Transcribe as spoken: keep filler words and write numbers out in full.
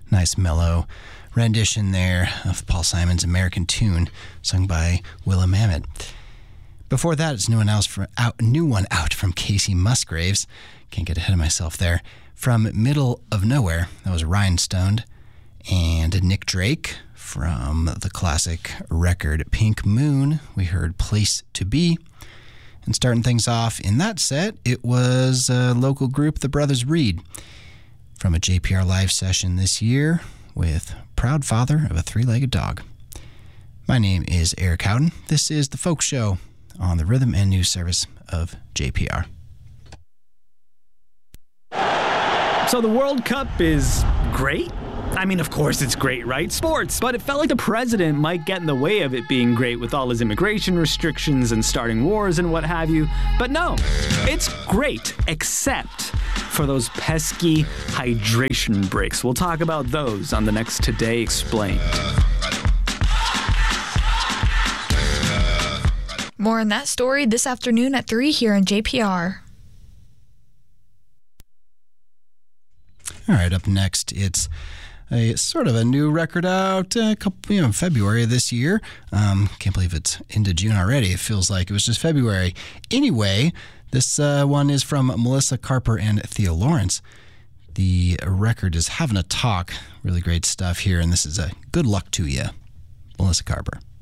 Nice mellow rendition there of Paul Simon's American Tune, sung by Willa Mammoth. Before that, it's new one out, from, out, new one out from Casey Musgraves. Can't get ahead of myself there. From Middle of Nowhere, that was Rhinestoned. And Nick Drake from the classic record Pink Moon, we heard Place to Be. And starting things off in that set, it was a local group, the Brothers Reed, from a J P R live session this year with Proud Father of a Three-Legged Dog. My name is Eric Howden. This is The Folk Show on the Rhythm and News Service of J P R. So the World Cup is great? I mean, of course it's great, right? Sports. But it felt like the president might get in the way of it being great with all his immigration restrictions and starting wars and what have you. But no, it's great, except for those pesky hydration breaks. We'll talk about those on the next Today Explained. More on that story this afternoon at three here on J P R. All right, up next, it's a sort of a new record out a couple, you know, February of this year. Um, can't believe it's into June already. It feels like it was just February. Anyway, this uh, one is from Melissa Carper and Theo Lawrence. The record is Having a Talk. Really great stuff here, and this is a Good Luck to You, Melissa Carper.